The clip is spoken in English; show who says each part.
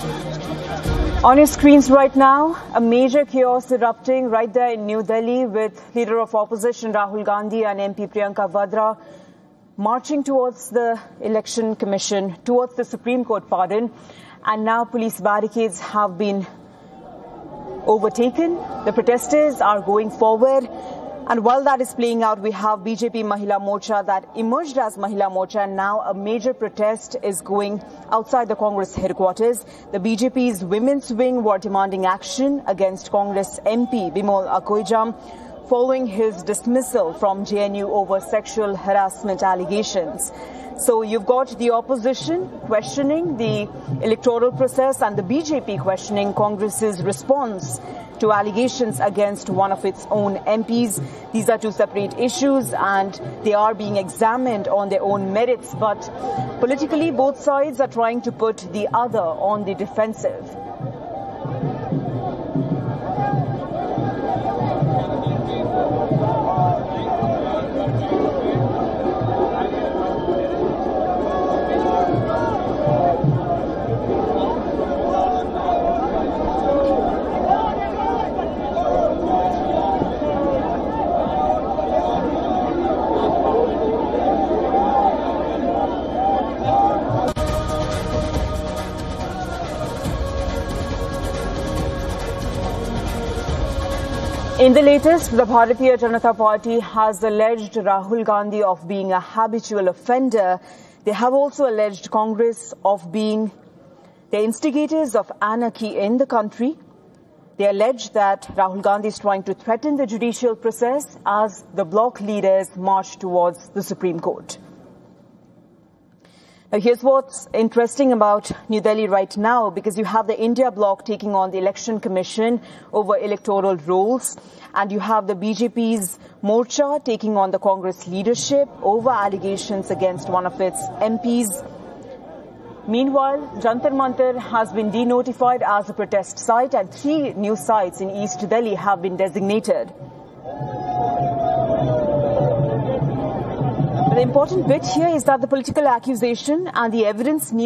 Speaker 1: On your screens right now, a major chaos erupting right there in New Delhi with Leader of Opposition Rahul Gandhi and MP Priyanka Vadra marching towards the Election Commission, towards the Supreme Court, pardon. And now police barricades have been overtaken. The protesters are going forward. And while that is playing out, we have BJP Mahila Morcha that emerged as Mahila Morcha, and now a major protest is going outside the Congress headquarters. The BJP's women's wing were demanding action against Congress MP Bimol Akoijam following his dismissal from JNU over sexual harassment allegations. So you've got the opposition questioning the electoral process and the BJP questioning Congress's response to allegations against one of its own MPs. These are two separate issues and they are being examined on their own merits. But politically, both sides are trying to put the other on the defensive. In the latest, the Bharatiya Janata Party has alleged Rahul Gandhi of being a habitual offender. They have also alleged Congress of being the instigators of anarchy in the country. They allege that Rahul Gandhi is trying to threaten the judicial process as the bloc leaders march towards the Supreme Court. Now, here's what's interesting about New Delhi right now, because you have the India bloc taking on the Election Commission over electoral rolls, and you have the BJP's Morcha taking on the Congress leadership over allegations against one of its MPs. Meanwhile, Jantar Mantar has been denotified as a protest site, and 3 new sites in East Delhi have been designated. The important bit here is that the political accusation and the evidence